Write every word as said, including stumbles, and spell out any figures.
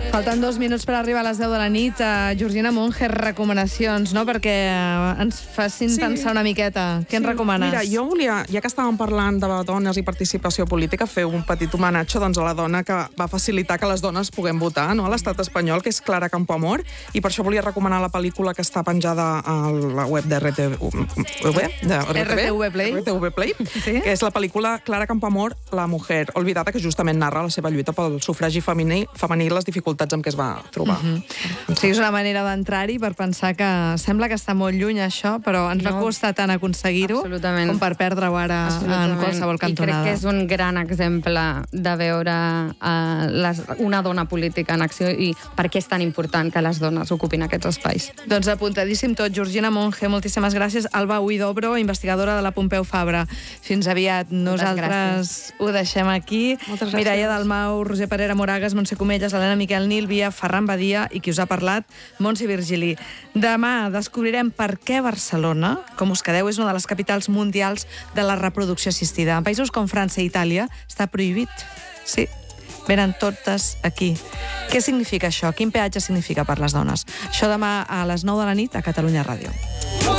Falten dos minuts per arribar a les deu de la nit. Uh, Georgina Monge, recomanacions, no? Perquè uh, ens facin sí. pensar una miqueta. Què sí. ens recomanes? Mira, jo volia, ja que estàvem parlant de dones i participació política, fer un petit homenatge doncs, a la dona que va facilitar que les dones puguem votar, no? A l'estat espanyol, que és Clara Campoamor, i per això volia recomanar la pel·lícula que està penjada a la web de R T V, de R T V Play, R T V Play sí? que és la pel·lícula Clara Campoamor, la mujer olvidada, que justament narra la seva lluita pel sufragi femení, femení i les dificultats amb què es va trobar. Uh -huh. O sigui, és una manera d'entrar-hi per pensar que sembla que està molt lluny això, però ens no. va costar tant aconseguir-ho com per perdre-ho ara en qualsevol cantonada. I crec que és un gran exemple de veure uh, les, una dona política en acció i per què és tan important que les dones ocupin aquests espais. Doncs apuntadíssim tot. Georgina Monge, moltíssimes gràcies. Alba Huidobro, investigadora de la Pompeu Fabra. Fins aviat. Nosaltres ho deixem aquí. Mireia Dalmau, Roser Parera Moragas, Montse Comelles, Helena Miquel Nílvia, Ferran Badia i qui us ha parlat, Montse Virgili. Demà descobrirem per què Barcelona, com us quedeu, és una de les capitals mundials de la reproducció assistida. En països com França i Itàlia està prohibit. Sí, venen totes aquí. Què significa això? Quin peatge significa per les dones? Això demà a les nou de la nit a Catalunya Ràdio.